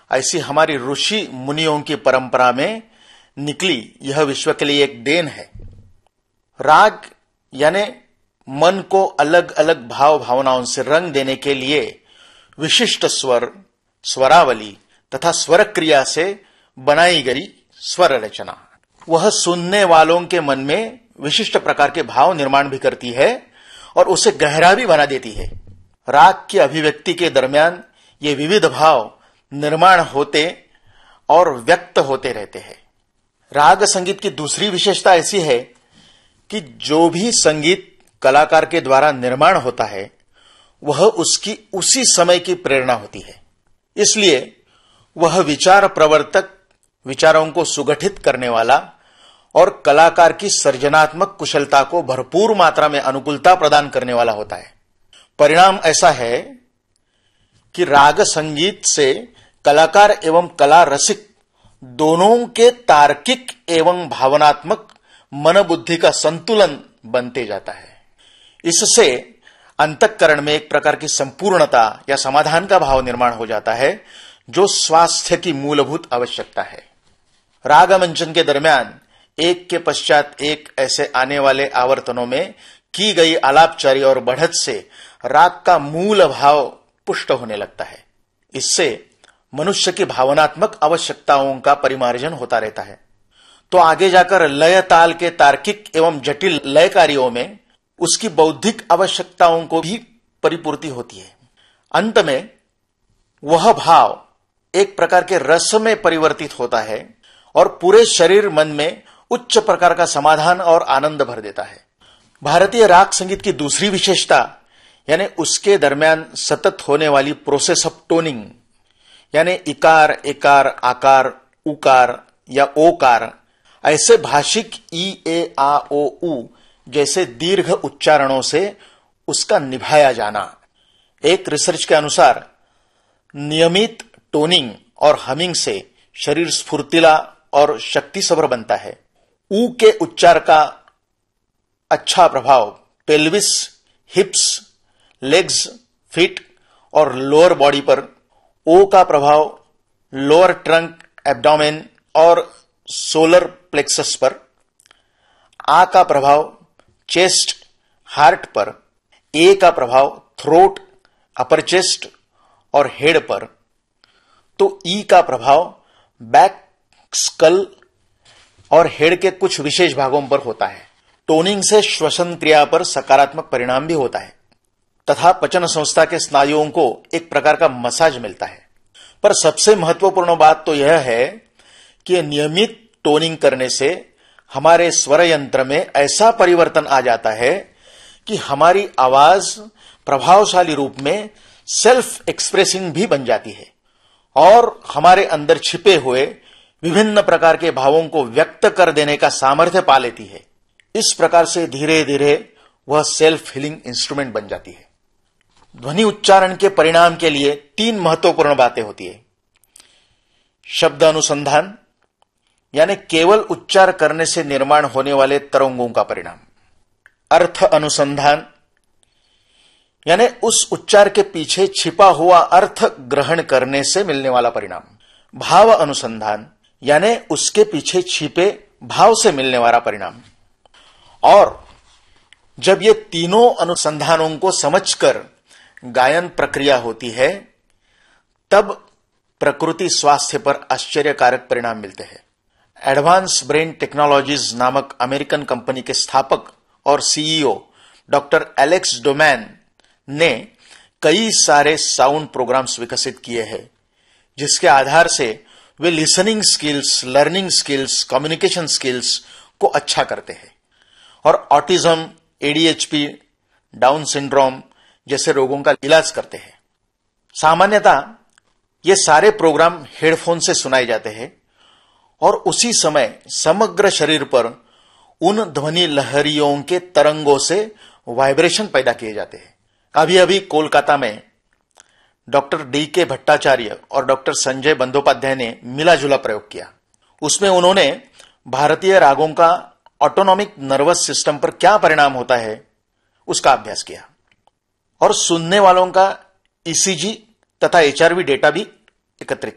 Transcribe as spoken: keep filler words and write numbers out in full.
ऐसी हमारी ऋषि मुनियों की परंपरा में निकली यह विश्व के लिए एक देन है। राग यानी मन को अलग अलग भाव भावनाओं से रंग देने के लिए विशिष्ट स्वर, स्वरावली तथा स्वर क्रिया से बनाई गई स्वर रचना वह सुनने वालों के मन में विशिष्ट प्रकार के भाव निर्माण भी करती है और उसे गहरा भी बना देती है। राग की अभिव्यक्ति के दरमियान ये विविध भाव निर्माण होते और व्यक्त होते रहते हैं। राग संगीत की दूसरी विशेषता ऐसी है कि जो भी संगीत कलाकार के द्वारा निर्माण होता है वह उसकी उसी समय की प्रेरणा होती है, इसलिए वह विचार प्रवर्तक, विचारों को सुगठित करने वाला और कलाकार की सृजनात्मक कुशलता को भरपूर मात्रा में अनुकूलता प्रदान करने वाला होता है। परिणाम ऐसा है कि राग संगीत से कलाकार एवं कला रसिक दोनों के तार्किक एवं भावनात्मक मन बुद्धि का संतुलन बनते जाता है। इससे अंतःकरण में एक प्रकार की संपूर्णता या समाधान का भाव निर्माण हो जाता है, जो स्वास्थ्य की मूलभूत आवश्यकता है। राग मंचन के दरमियान एक के पश्चात एक ऐसे आने वाले आवर्तनों में की गई आलापचारी और बढ़त से राग का मूल भाव पुष्ट होने लगता है। इससे मनुष्य की भावनात्मक आवश्यकताओं का परिमार्जन होता रहता है, तो आगे जाकर लय ताल के तार्किक एवं जटिल लय कार्यों में उसकी बौद्धिक आवश्यकताओं को भी परिपूर्ति होती है। अंत में वह भाव एक प्रकार के रस में परिवर्तित होता है और पूरे शरीर मन में उच्च प्रकार का समाधान और आनंद भर देता है। भारतीय राग संगीत की दूसरी विशेषता यानी उसके दरमियान सतत होने वाली प्रोसेस ऑफ टोनिंग, यानी इकार, एकार, आकार, उकार या ओकार ऐसे भाषिक ई, ए, आ, ओ, उ जैसे दीर्घ उच्चारणों से उसका निभाया जाना। एक रिसर्च के अनुसार नियमित टोनिंग और हमिंग से शरीर स्फूर्तिला और शक्तिसभर बनता है। ऊ के उच्चार का अच्छा प्रभाव पेल्विस, हिप्स, लेग्स, फीट और लोअर बॉडी पर, ओ का प्रभाव लोअर ट्रंक, एब्डोमेन और सोलर प्लेक्सस पर, आ का प्रभाव चेस्ट, हार्ट पर, ए का प्रभाव थ्रोट, अपर चेस्ट और हेड पर, तो ई का प्रभाव बैक, स्कल और हेड के कुछ विशेष भागों पर होता है। टोनिंग से श्वसन क्रिया पर सकारात्मक परिणाम भी होता है तथा पचन संस्था के स्नायुओं को एक प्रकार का मसाज मिलता है। पर सबसे महत्वपूर्ण बात तो यह है कि नियमित टोनिंग करने से हमारे स्वर यंत्र में ऐसा परिवर्तन आ जाता है कि हमारी आवाज प्रभावशाली रूप में सेल्फ एक्सप्रेसिंग भी बन जाती है और हमारे अंदर छिपे हुए विभिन्न प्रकार के भावों को व्यक्त कर देने का सामर्थ्य पा लेती है। इस प्रकार से धीरे धीरे वह सेल्फ हीलिंग इंस्ट्रूमेंट बन जाती है। ध्वनि उच्चारण के परिणाम के लिए तीन महत्वपूर्ण बातें होती है। शब्द अनुसंधान यानी केवल उच्चार करने से निर्माण होने वाले तरंगों का परिणाम। अर्थ अनुसंधान यानी उस उच्चार के पीछे छिपा हुआ अर्थ ग्रहण करने से मिलने वाला परिणाम। भाव अनुसंधान यानी उसके पीछे छिपे भाव से मिलने वाला परिणाम। और जब ये तीनों अनुसंधानों को समझकर गायन प्रक्रिया होती है तब प्रकृति स्वास्थ्य पर आश्चर्यकारक परिणाम मिलते हैं। एडवांस ब्रेन टेक्नोलॉजीज नामक अमेरिकन कंपनी के स्थापक और सीईओ डॉक्टर एलेक्स डोमैन ने कई सारे साउंड प्रोग्राम्स विकसित किए हैं, जिसके आधार से वे listening skills, learning skills, communication skills को अच्छा करते हैं और ऑटिज्म, एडीएचपी, डाउन सिंड्रोम जैसे रोगों का इलाज करते हैं। सामान्यतः ये सारे प्रोग्राम हेडफोन से सुनाए जाते हैं और उसी समय समग्र शरीर पर उन ध्वनि लहरियों के तरंगों से वाइब्रेशन पैदा किए जाते हैं। अभी अभी कोलकाता में डॉक्टर डी के भट्टाचार्य और डॉक्टर संजय बंदोपाध्याय ने मिला जुला प्रयोग किया। उसमें उन्होंने भारतीय रागों का ऑटोनॉमिक नर्वस सिस्टम पर क्या परिणाम होता है उसका अभ्यास किया और सुनने वालों का ईसीजी तथा एचआरवी डेटा भी एकत्रित